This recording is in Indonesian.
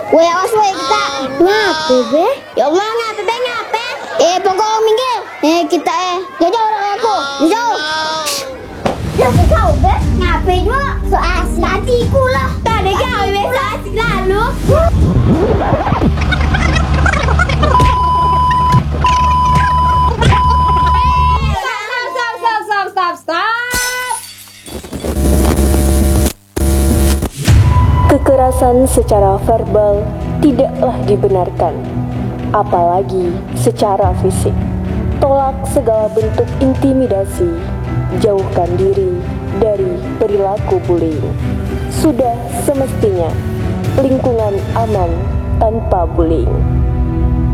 Weh, awas weh kita. Ngape be? Ya Allah, ngape be ngape? Pokok minggir. Kita jauh orang aku. Jauh. Ya kau be, ngape juga? So asik hatiku lah. Tadi kau be so asik lalu. Kekerasan secara verbal tidaklah dibenarkan, apalagi secara fisik. Tolak segala bentuk intimidasi, jauhkan diri dari perilaku bullying. Sudah semestinya lingkungan aman tanpa bullying.